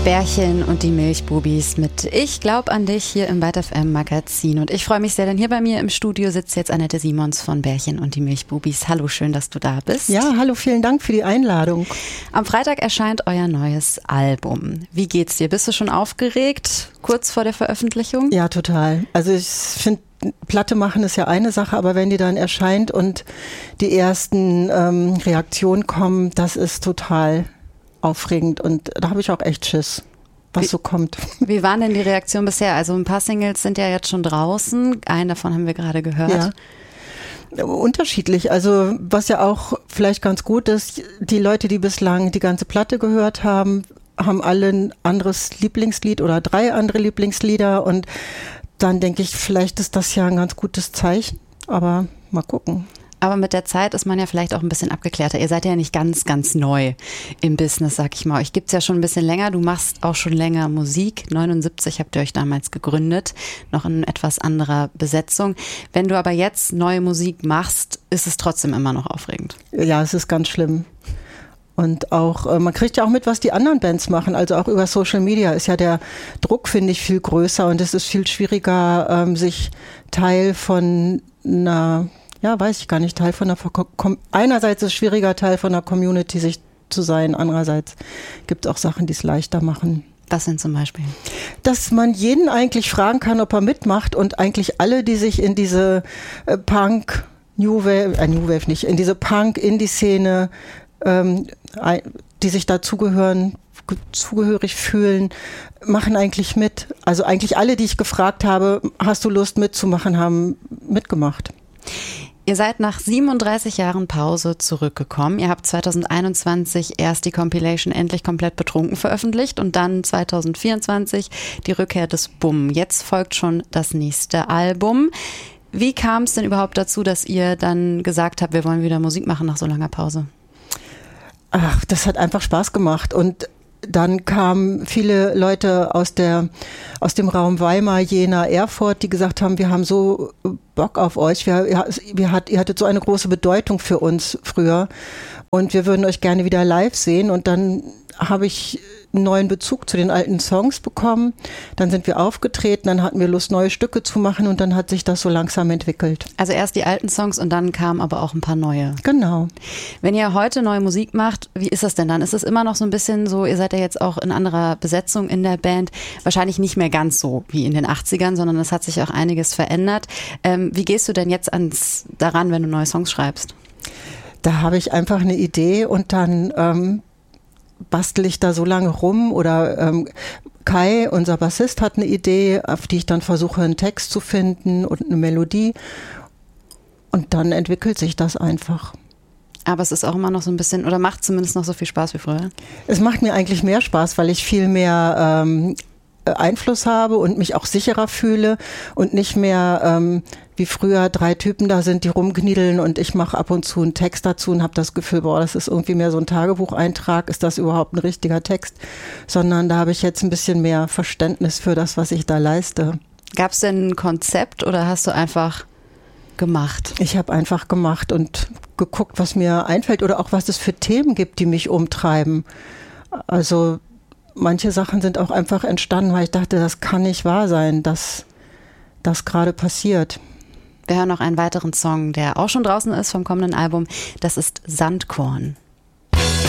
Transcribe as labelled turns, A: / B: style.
A: Bärchen und die Milchbubis mit Ich glaub an dich hier im Byte FM Magazin. Und ich freue mich sehr, denn hier bei mir im Studio sitzt jetzt Annette Simons von Bärchen und die Milchbubis. Hallo, schön, dass du da bist.
B: Ja, hallo, vielen Dank für die Einladung.
A: Am Freitag erscheint euer neues Album. Wie geht's dir? Bist du schon aufgeregt, kurz vor der Veröffentlichung?
B: Ja, total. Also ich finde, Platte machen ist ja eine Sache, aber wenn die dann erscheint und die ersten Reaktionen kommen, das ist total aufregend und da habe ich auch echt Schiss, was so kommt.
A: Wie waren denn die Reaktionen bisher? Also ein paar Singles sind ja jetzt schon draußen, einen davon haben wir gerade gehört.
B: Ja. Unterschiedlich, also was ja auch vielleicht ganz gut ist, die Leute, die bislang die ganze Platte gehört haben, haben alle ein anderes Lieblingslied oder 3 andere Lieblingslieder und dann denke ich, vielleicht ist das ja ein ganz gutes Zeichen, aber mal gucken.
A: Aber mit der Zeit ist man ja vielleicht auch ein bisschen abgeklärter. Ihr seid ja nicht ganz, ganz neu im Business, sag ich mal. Euch gibt's ja schon ein bisschen länger. Du machst auch schon länger Musik. 79 habt ihr euch damals gegründet, noch in etwas anderer Besetzung. Wenn du aber jetzt neue Musik machst, ist es trotzdem immer noch aufregend.
B: Ja, es ist ganz schlimm. Und auch, man kriegt ja auch mit, was die anderen Bands machen. Also auch über Social Media ist ja der Druck, finde ich, viel größer. Und es ist viel schwieriger, sich Teil von einer... Ja, weiß ich gar nicht, Teil von einerseits ist es schwieriger, Teil von einer Community sich zu sein, andererseits gibt es auch Sachen, die es leichter machen.
A: Was sind zum Beispiel?
B: Dass man jeden eigentlich fragen kann, ob er mitmacht und eigentlich alle, die sich in diese Punk, New Wave nicht, in diese Punk-Indie-Szene, die sich da zugehörig fühlen, machen eigentlich mit. Also eigentlich alle, die ich gefragt habe, hast du Lust mitzumachen, haben mitgemacht.
A: Ihr seid nach 37 Jahren Pause zurückgekommen. Ihr habt 2021 erst die Compilation Endlich komplett betrunken veröffentlicht und dann 2024 die Rückkehr des Bumm. Jetzt folgt schon das nächste Album. Wie kam es denn überhaupt dazu, dass ihr dann gesagt habt, wir wollen wieder Musik machen nach so langer Pause?
B: Ach, das hat einfach Spaß gemacht und dann kamen viele Leute aus dem Raum Weimar, Jena, Erfurt, die gesagt haben, wir haben so Bock auf euch, ihr hattet so eine große Bedeutung für uns früher und wir würden euch gerne wieder live sehen. Und dann habe ich einen neuen Bezug zu den alten Songs bekommen. Dann sind wir aufgetreten, dann hatten wir Lust, neue Stücke zu machen und dann hat sich das so langsam entwickelt.
A: Also erst die alten Songs und dann kamen aber auch ein paar neue.
B: Genau.
A: Wenn ihr heute neue Musik macht, wie ist das denn dann? Ist es immer noch so ein bisschen so, ihr seid ja jetzt auch in anderer Besetzung in der Band, wahrscheinlich nicht mehr ganz so wie in den 80ern, sondern es hat sich auch einiges verändert. Wie gehst du denn jetzt daran, wenn du neue Songs schreibst?
B: Da habe ich einfach eine Idee und dann bastel ich da so lange rum oder Kai, unser Bassist, hat eine Idee, auf die ich dann versuche, einen Text zu finden und eine Melodie und dann entwickelt sich das einfach.
A: Aber es ist auch immer noch so ein bisschen, oder macht zumindest noch so viel Spaß wie früher?
B: Es macht mir eigentlich mehr Spaß, weil ich viel mehr Einfluss habe und mich auch sicherer fühle und nicht mehr wie früher 3 Typen da sind, die rumkniedeln und ich mache ab und zu einen Text dazu und habe das Gefühl, boah, das ist irgendwie mehr so ein Tagebucheintrag, ist das überhaupt ein richtiger Text? Sondern da habe ich jetzt ein bisschen mehr Verständnis für das, was ich da leiste.
A: Gab es denn ein Konzept oder hast du einfach gemacht?
B: Ich habe einfach gemacht und geguckt, was mir einfällt oder auch was es für Themen gibt, die mich umtreiben. Also manche Sachen sind auch einfach entstanden, weil ich dachte, das kann nicht wahr sein, dass das gerade passiert.
A: Wir hören noch einen weiteren Song, der auch schon draußen ist vom kommenden Album. Das ist Sandkorn.